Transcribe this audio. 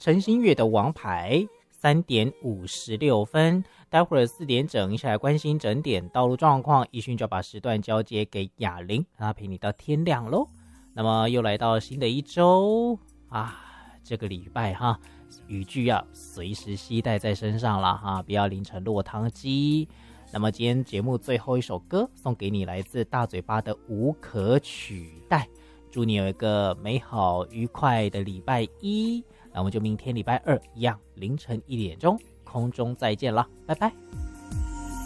陈星月的王牌3点56分，待会儿4点整一起来关心整点道路状况，一迅就把时段交接给雅玲，让她陪你到天亮咯。那么又来到新的一周啊，这个礼拜哈，雨具要随时携带在身上了哈，不要淋成落汤鸡。那么今天节目最后一首歌送给你，来自大嘴巴的无可取代，祝你有一个美好愉快的礼拜一，那我们就明天礼拜二一样凌晨1点钟空中再见了，拜拜。